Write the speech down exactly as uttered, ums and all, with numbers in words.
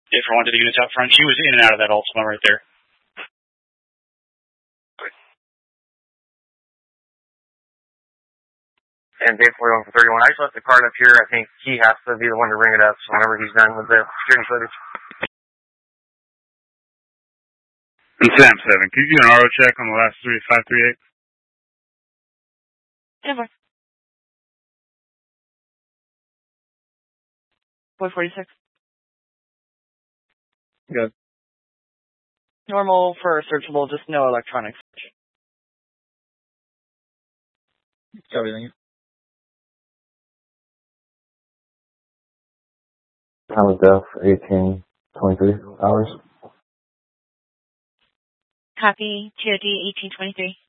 Different one to the units out front. She was in and out of that Ultima right there. And Dave forty-one for thirty-one. I just left the card up here. I think he has to be the one to ring it up so whenever he's done with the security footage. And Sam seven, can you do an R O check on the last three five three eight? Never. four forty-six. Good. Normal for searchable, just no electronic search. Copy, thank you. Time of death, eighteen twenty-three hours. Copy, T O D eighteen twenty-three.